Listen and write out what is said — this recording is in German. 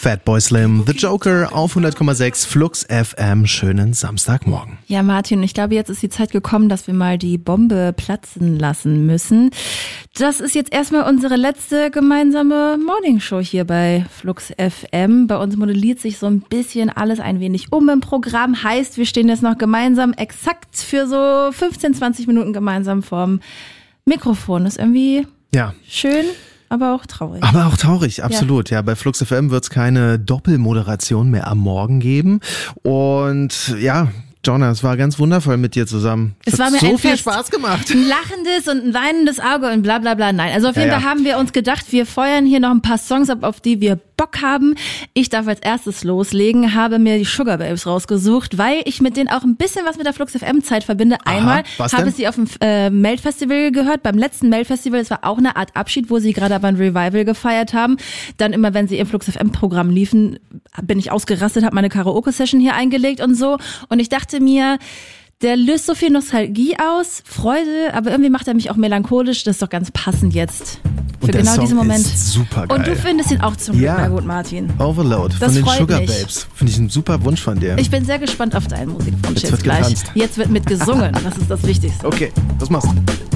Fatboy Slim, The Joker auf 100,6 Flux FM. Schönen Samstagmorgen. Ja, Martin, ich glaube, jetzt ist die Zeit gekommen, dass wir mal die Bombe platzen lassen müssen. Das ist jetzt erstmal unsere letzte gemeinsame Morningshow hier bei Flux FM. Bei uns modelliert sich so ein bisschen alles ein wenig um im Programm. Heißt, wir stehen jetzt noch gemeinsam exakt für so 15, 20 Minuten gemeinsam vorm Mikrofon. Ist irgendwie schön. Aber auch traurig. Aber auch traurig, absolut. Ja, bei Flux FM wird es keine Doppelmoderation mehr am Morgen geben. Und ja, Jonna, es war ganz wundervoll mit dir zusammen. Es war mir so ein viel Fest. Spaß gemacht. Ein lachendes und ein weinendes Auge und bla bla bla. Nein, also auf jeden Fall haben wir uns gedacht, wir feuern hier noch ein paar Songs ab, auf die wir Bock haben. Ich darf als erstes loslegen, habe mir die Sugar Babes rausgesucht, weil ich mit denen auch ein bisschen was mit der Flux FM Zeit verbinde. Einmal habe ich sie auf dem Melt-Festival gehört, beim letzten Melt-Festival, es war auch eine Art Abschied, wo sie gerade aber ein Revival gefeiert haben. Dann immer, wenn sie im Flux FM Programm liefen, bin ich ausgerastet, habe meine Karaoke-Session hier eingelegt und so. Und ich dachte mir, der löst so viel Nostalgie aus, Freude, aber irgendwie macht er mich auch melancholisch. Das ist doch ganz passend jetzt für genau diesen Moment. Ist super geil. Und du findest ihn auch zum Glück mal gut, Martin. Overload das von den Sugar mich. Babes. Finde ich ein super Wunsch von dir. Ich bin sehr gespannt auf deinen Musikwunsch Jetzt wird gleich. getanzt. Jetzt wird mitgesungen, das ist das Wichtigste. Okay, was machst du?